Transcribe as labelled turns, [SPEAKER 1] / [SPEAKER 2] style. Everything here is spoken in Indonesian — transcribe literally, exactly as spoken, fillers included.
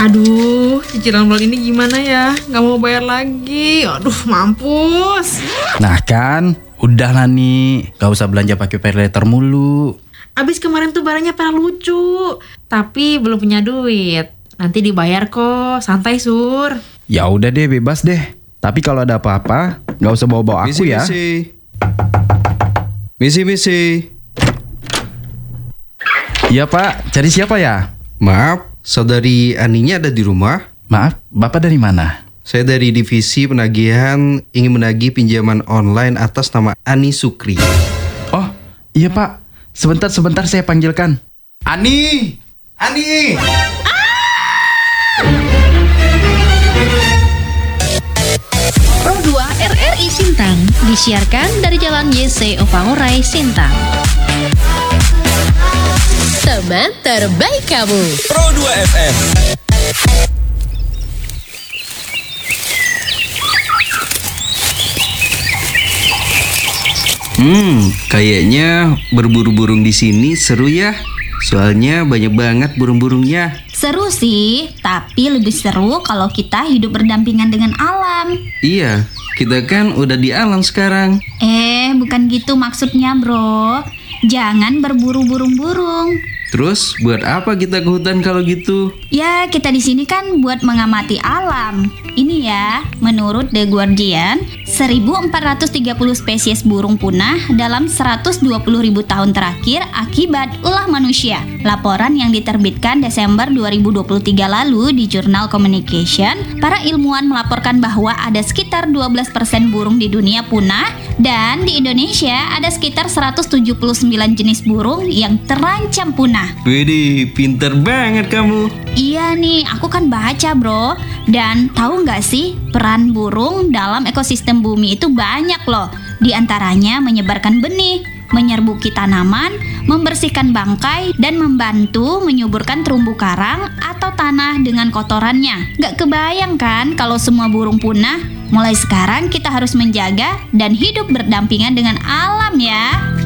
[SPEAKER 1] Aduh, cicilan bulan ini gimana ya? Gak mau bayar lagi. Aduh, mampus.
[SPEAKER 2] Nah kan, udah lah nih, gak usah belanja pakai paylater mulu.
[SPEAKER 1] Abis kemarin tuh barangnya pada lucu, tapi belum punya duit. Nanti dibayar kok, santai Sur.
[SPEAKER 2] Ya udah deh, bebas deh. Tapi kalau ada apa-apa, gak usah bawa-bawa aku
[SPEAKER 3] Misi,
[SPEAKER 2] ya.
[SPEAKER 3] Misi, misi, misi.
[SPEAKER 2] Iya Pak, cari siapa ya?
[SPEAKER 3] Maaf, saudari Aninya ada di rumah?
[SPEAKER 2] Maaf, Bapak dari mana?
[SPEAKER 3] Saya dari divisi penagihan, ingin menagih pinjaman online atas nama Ani Sukri.
[SPEAKER 2] Oh, iya Pak. Sebentar-sebentar saya panggilkan. Ani! Ani!
[SPEAKER 4] Pro dua R R I Sintang disiarkan dari Jalan Y C Opangurai, Sintang. Teman terbaik kamu.
[SPEAKER 5] Pro dua F M.
[SPEAKER 3] Hmm, kayaknya berburu burung di sini seru ya. Soalnya banyak banget burung-burungnya.
[SPEAKER 6] Seru sih, tapi lebih seru kalau kita hidup berdampingan dengan alam.
[SPEAKER 3] Iya, kita kan udah di alam sekarang.
[SPEAKER 6] Eh, bukan gitu maksudnya, bro. Jangan berburu burung-burung.
[SPEAKER 3] Terus buat apa kita ke hutan kalau gitu?
[SPEAKER 6] Ya, kita di sini kan buat mengamati alam. Ini ya, menurut The Guardian, seribu empat ratus tiga puluh spesies burung punah dalam seratus dua puluh ribu tahun terakhir akibat ulah manusia. Laporan yang diterbitkan Desember dua ribu dua puluh tiga lalu di jurnal Communication, para ilmuwan melaporkan bahwa ada sekitar dua belas persen burung di dunia punah dan di Indonesia ada sekitar seratus tujuh puluh sembilan jenis burung yang terancam punah.
[SPEAKER 3] Widih, pinter banget kamu.
[SPEAKER 6] Iya nih, aku kan baca bro. Dan tahu nggak sih, peran burung dalam ekosistem bumi itu banyak loh. Di antaranya menyebarkan benih, menyerbuki tanaman, membersihkan bangkai, dan membantu menyuburkan terumbu karang atau tanah dengan kotorannya. Nggak kebayang kan kalau semua burung punah? Mulai sekarang kita harus menjaga dan hidup berdampingan dengan alam ya.